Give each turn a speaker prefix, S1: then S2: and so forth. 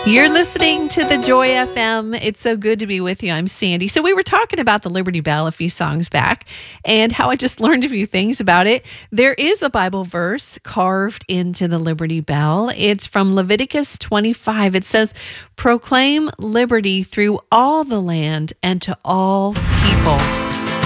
S1: You're listening to the Joy FM. It's so good to be with you. I'm Sandy. So we were talking about the Liberty Bell a few songs back and how I just learned a few things about it. There is a Bible verse carved into the Liberty Bell. It's from Leviticus 25. It says, "Proclaim liberty through all the land and to all people."